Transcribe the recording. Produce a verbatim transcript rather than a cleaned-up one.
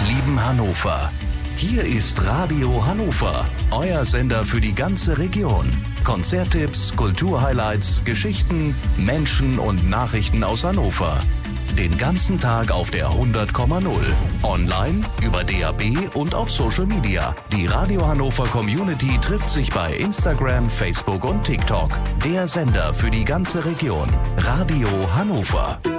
lieben Hannover. Hier ist Radio Hannover, euer Sender für die ganze Region. Konzerttipps, Kulturhighlights, Geschichten, Menschen und Nachrichten aus Hannover. Den ganzen Tag auf der hundert Komma null. Online, über D A B und auf Social Media. Die Radio Hannover Community trifft sich bei Instagram, Facebook und TikTok. Der Sender für die ganze Region. Radio Hannover.